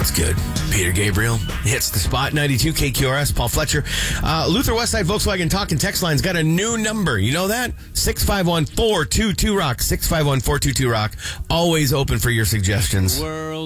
That's good. Peter Gabriel hits the spot. 92 KQRS. Paul Fletcher. Luther Westside Volkswagen Talking Text Line's got a new number. You know that? 651-422-ROCK. 651-422-ROCK. Always open for your suggestions. World.